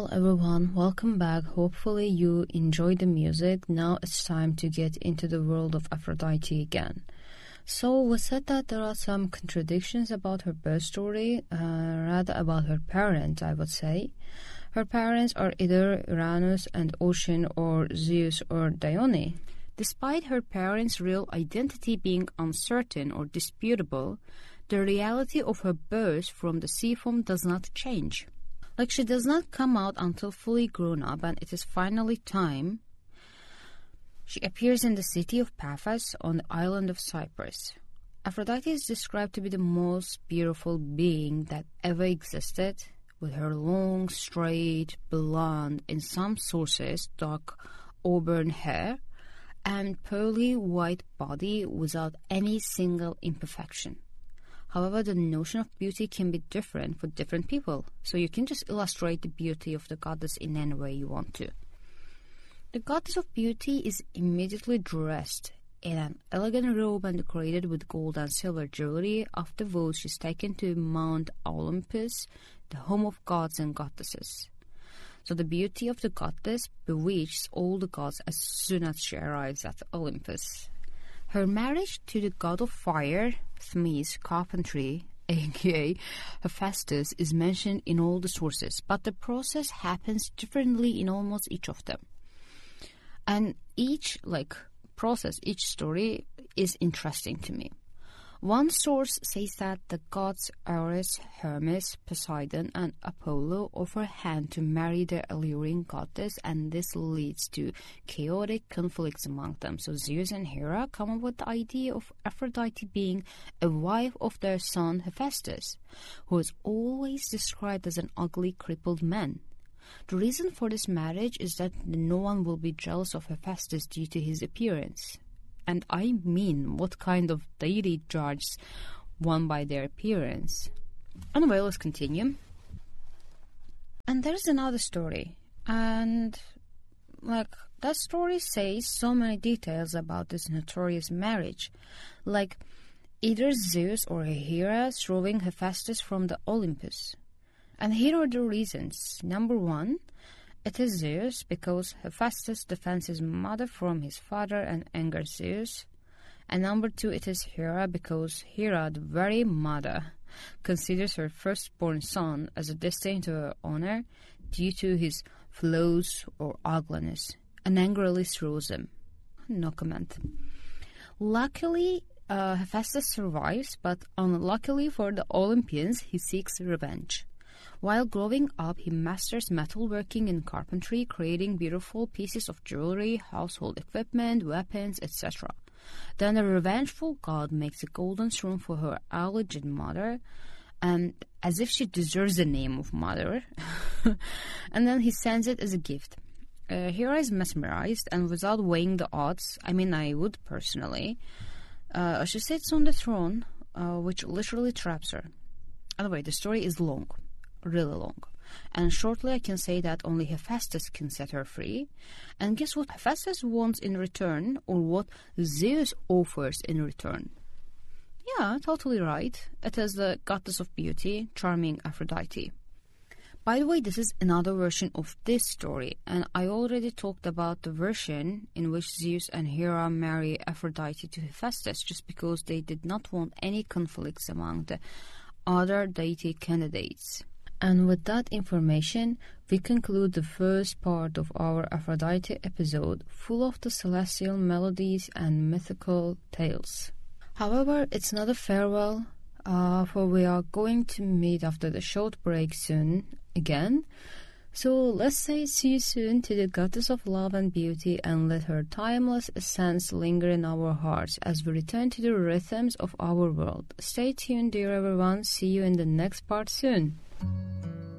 Hello everyone, welcome back. Hopefully you enjoyed the music. Now it's time to get into the world of Aphrodite again. So we said that there are some contradictions about her birth story, rather about her parents, I would say. Her parents are either Uranus and Ocean or Zeus or Dione. Despite her parents' real identity being uncertain or disputable, the reality of her birth from the sea foam does not change. She does not come out until fully grown up, and it is finally time. She appears in the city of Paphos on the island of Cyprus. Aphrodite is described to be the most beautiful being that ever existed, with her long, straight, blonde, in some sources, dark auburn hair, and pearly white body without any single imperfection. However, the notion of beauty can be different for different people, so you can just illustrate the beauty of the goddess in any way you want to. The goddess of beauty is immediately dressed in an elegant robe and decorated with gold and silver jewelry. Afterwards, she's taken to Mount Olympus, the home of gods and goddesses. So the beauty of the goddess bewitches all the gods as soon as she arrives at Olympus. Her marriage to the god of fire, Themis, carpentry, aka Hephaestus, is mentioned in all the sources, but the process happens differently in almost each of them. And each story is interesting to me. One source says that the gods Ares, Hermes, Poseidon, and Apollo offer hand to marry the alluring goddess, and this leads to chaotic conflicts among them. So Zeus and Hera come up with the idea of Aphrodite being a wife of their son Hephaestus, who is always described as an ugly, crippled man. The reason for this marriage is that no one will be jealous of Hephaestus due to his appearance. And I mean, what kind of deity judges one by their appearance? Anyway, let's continue. And there's another story. And, that story says so many details about this notorious marriage. Either Zeus or Hera throwing Hephaestus from the Olympus. And here are the reasons. Number one, it is Zeus because Hephaestus defends his mother from his father and angers Zeus. And number two, it is Hera because Hera, the very mother, considers her firstborn son as a destined to her honor due to his flaws or ugliness, and angrily throws him. No comment. Luckily, Hephaestus survives, but unluckily for the Olympians, he seeks revenge. While growing up, he masters metalworking and carpentry, creating beautiful pieces of jewelry, household equipment, weapons, etc. Then the revengeful god makes a golden throne for her alleged mother, and as if she deserves the name of mother, and then he sends it as a gift. Hera is mesmerized, and without weighing the odds, I would personally, she sits on the throne, which literally traps her. Anyway, the story is long. Really long. And shortly I can say that only Hephaestus can set her free. And guess what Hephaestus wants in return, or what Zeus offers in return? Yeah, totally right. It is the goddess of beauty, charming Aphrodite. By the way, this is another version of this story, and I already talked about the version in which Zeus and Hera marry Aphrodite to Hephaestus just because they did not want any conflicts among the other deity candidates. And with that information, we conclude the first part of our Aphrodite episode, full of the celestial melodies and mythical tales. However, it's not a farewell, for we are going to meet after the short break soon again. So let's say see you soon to the goddess of love and beauty, and let her timeless essence linger in our hearts as we return to the rhythms of our world. Stay tuned, dear everyone. See you in the next part soon.